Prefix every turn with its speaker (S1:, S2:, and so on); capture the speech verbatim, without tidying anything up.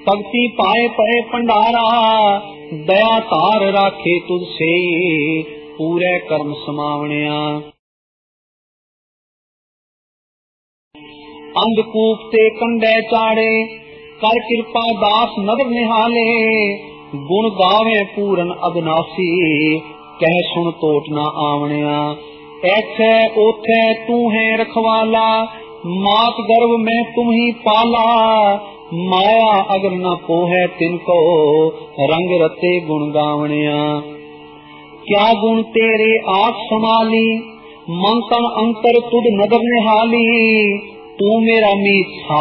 S1: भक्ति पाए पए भंडारा, दया तार राखे तुझ से पूरे कर्म समावणिया। अंधकूप ते कंडे चाड़े, कर कृपा दास नगर निहाले, गुण गावे पूरन अविनाशी, कह सुन टोट न आवणिया। ऐथे ओथे तू है रखवाला, मात गर्भ में तुम ही पाला, माया अगर न पोहे तिनको, रंग रते गुण गावणिया। क्या गुण तेरे आँख संभाली, मन तन अंतर तुद नगर निहाली, तू मेरा मीत